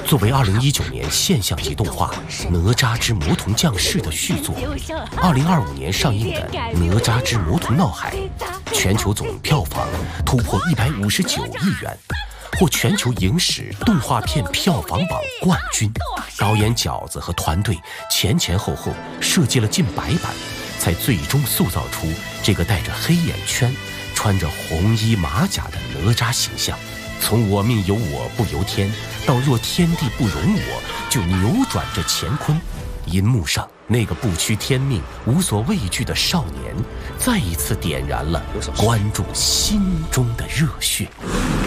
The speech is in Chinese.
作为2019年现象级动画《哪吒之魔童降世》的续作，2025年上映的《哪吒之魔童闹海》，全球总票房突破159亿元，获全球影史动画片票房榜冠军。导演饺子和团队前后后设计了近100版，才最终塑造出这个戴着黑眼圈、穿着红衣马甲的哪吒形象。从我命由我不由天到若天地不容我，就扭转着乾坤。银幕上那个不屈天命、无所畏惧的少年，再一次点燃了观众心中的热血。